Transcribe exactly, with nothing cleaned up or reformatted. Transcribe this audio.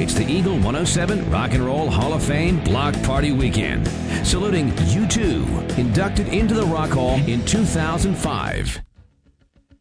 It's the Eagle one oh seven Rock and Roll Hall of Fame Block Party Weekend. Saluting U two, inducted into the Rock Hall in two thousand five.